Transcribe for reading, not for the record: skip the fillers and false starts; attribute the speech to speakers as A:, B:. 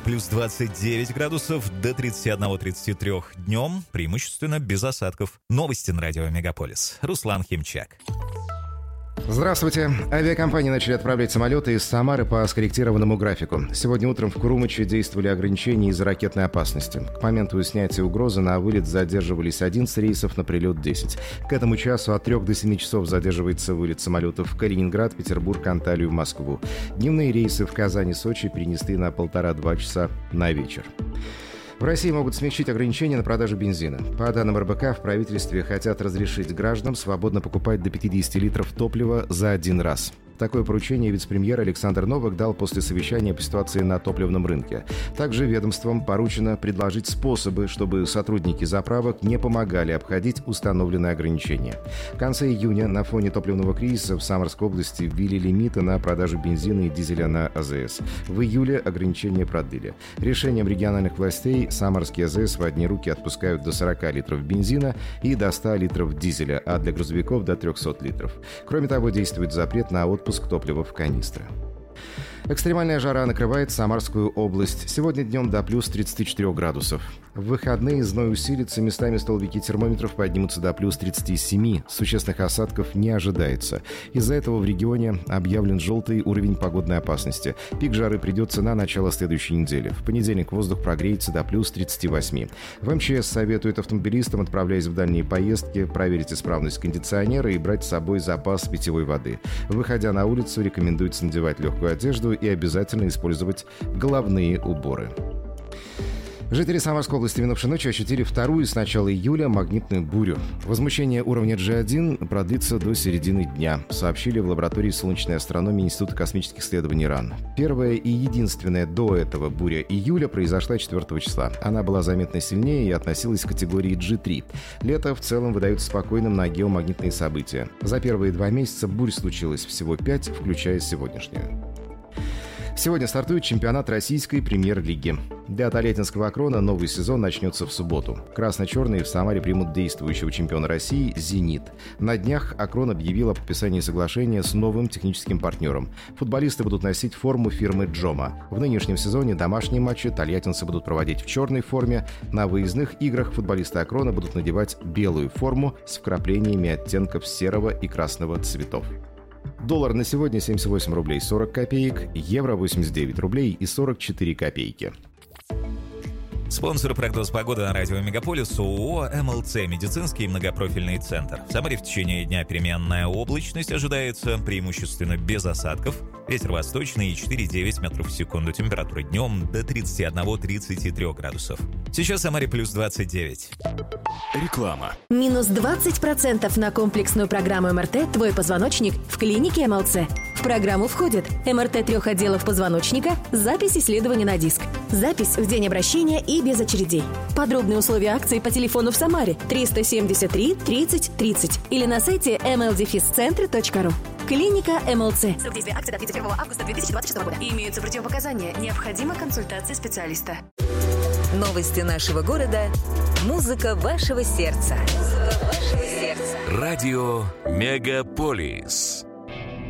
A: плюс 29 градусов, до 31-33 днем, преимущественно без осадков. Новости на радио «Мегаполис». Руслан Химчак.
B: Здравствуйте. Авиакомпании начали отправлять самолеты из Самары по скорректированному графику. Сегодня утром в Курумыче действовали ограничения из-за ракетной опасности. К моменту снятия угрозы на вылет задерживались 11 рейсов, на прилет 10. К этому часу от 3 до 7 часов задерживается вылет самолетов в Калининград, Петербург, Анталию, Москву. Дневные рейсы в Казань и Сочи перенесли на 1,5-2 часа на вечер. В России могут смягчить ограничения на продажу бензина. По данным РБК, в правительстве хотят разрешить гражданам свободно покупать до 50 литров топлива за один раз. Такое поручение вице-премьер Александр Новак дал после совещания по ситуации на топливном рынке. Также ведомствам поручено предложить способы, чтобы сотрудники заправок не помогали обходить установленные ограничения. В конце июня на фоне топливного кризиса в Самарской области ввели лимиты на продажу бензина и дизеля на АЗС. В июле ограничения продлили. Решением региональных властей Самарские АЗС в одни руки отпускают до 40 литров бензина и до 100 литров дизеля, а для грузовиков до 300 литров. Кроме того, действует запрет на отпуск топлива в канистры. Экстремальная жара накрывает Самарскую область. Сегодня днем до плюс 34 градусов. В выходные зной усилится, местами столбики термометров поднимутся до плюс 37. Существенных осадков не ожидается. Из-за этого в регионе объявлен желтый уровень погодной опасности. Пик жары придется на начало следующей недели. В понедельник воздух прогреется до плюс 38. В МЧС советуют автомобилистам, отправляясь в дальние поездки, проверить исправность кондиционера и брать с собой запас питьевой воды. Выходя на улицу, рекомендуется надевать легкую одежду и обязательно использовать головные уборы. Жители Самарской области минувшей ночью ощутили вторую с начала июля магнитную бурю. Возмущение уровня G1 продлится до середины дня, сообщили в лаборатории солнечной астрономии Института космических исследований РАН. Первая и единственная до этого буря июля произошла 4 числа. Она была заметно сильнее и относилась к категории G3. Лето в целом выдается спокойным на геомагнитные события. За первые 2 месяца бурь случилось всего 5, включая сегодняшнюю. Сегодня стартует чемпионат российской премьер-лиги. Для Тольяттинского «Акрона» новый сезон начнется в субботу. Красно-черные в Самаре примут действующего чемпиона России «Зенит». На днях «Акрон» объявил о подписании соглашения с новым техническим партнером. Футболисты будут носить форму фирмы «Джома». В нынешнем сезоне домашние матчи тольяттинцы будут проводить в черной форме. На выездных играх футболисты «Акрона» будут надевать белую форму с вкраплениями оттенков серого и красного цветов. Доллар на сегодня 78 рублей 40 копеек, евро 89 рублей и 44 копейки.
A: Спонсор прогноз погоды на радио «Мегаполис» ООО «МЛЦ» медицинский многопрофильный центр. В Самаре в течение дня переменная облачность ожидается, преимущественно без осадков. Ветер восточный 4,9 метров в секунду. Температура днем до 31-33 градусов. Сейчас в Самаре плюс 29.
C: Реклама.
D: Минус 20% на комплексную программу МРТ «Твой позвоночник» в клинике МЛЦ. В программу входит МРТ 3 отделов позвоночника, запись исследования на диск, запись в день обращения и без очередей. Подробные условия акции по телефону в Самаре 373 30 30 или на сайте mldefiscentre.ru. Клиника МЛЦ. Срок действия акции до 31 августа 2026 года. Имеются противопоказания. Необходима консультация специалиста.
E: Новости нашего города. Музыка вашего сердца.
C: Радио «Мегаполис».